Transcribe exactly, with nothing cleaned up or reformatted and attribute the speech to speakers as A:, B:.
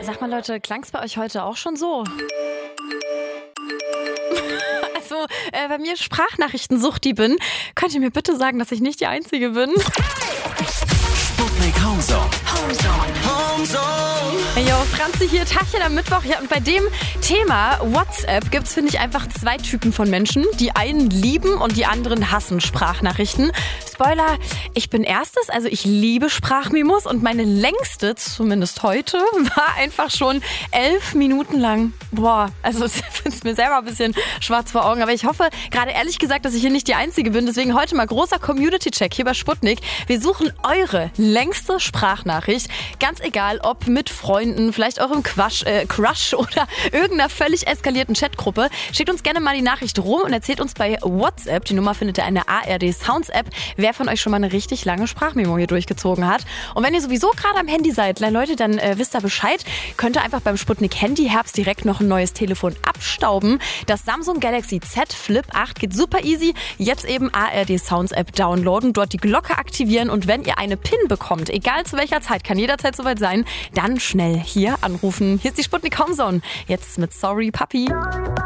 A: Sag mal Leute, klang's bei euch heute auch schon so? Also, äh, bei mir Sprachnachrichtensucht die bin. Könnt ihr mir bitte sagen, dass ich nicht die Einzige bin?
B: Sputnik Homezone. Homezone. Homezone.
A: Hey, yo, Franzi hier, Tachchen am Mittwoch. Ja, und bei dem Thema WhatsApp gibt's, finde ich, einfach zwei Typen von Menschen. Die einen lieben und die anderen hassen Sprachnachrichten. Spoiler, ich bin erstes, also ich liebe Sprachmemos und meine längste, zumindest heute, war einfach schon elf Minuten lang. Boah, also ich finde es mir selber ein bisschen schwarz vor Augen, aber ich hoffe gerade ehrlich gesagt, dass ich hier nicht die Einzige bin. Deswegen heute mal großer Community-Check hier bei Sputnik. Wir suchen eure längste Sprachnachricht. Ganz egal, ob mit Freunden, vielleicht eurem Quash, äh, Crush oder irgendeiner völlig eskalierten Chatgruppe. Schickt uns gerne mal die Nachricht rum und erzählt uns bei WhatsApp, die Nummer findet ihr in der A R D Sounds App, wer von euch schon mal eine richtig lange Sprachmemo hier durchgezogen hat. Und wenn ihr sowieso gerade am Handy seid, Leute, dann äh, wisst ihr Bescheid. Könnt ihr einfach beim Sputnik Handy Herbst direkt noch ein neues Telefon abstauben. Das Samsung Galaxy Z Flip acht geht super easy. Jetzt eben A R D Sounds App downloaden, dort die Glocke aktivieren und wenn ihr eine PIN bekommt, egal zu welcher Zeit, kann jederzeit soweit sein, dann schnell hier anrufen. Hier ist die Sputnik Homezone. Jetzt mit Sorry Papi.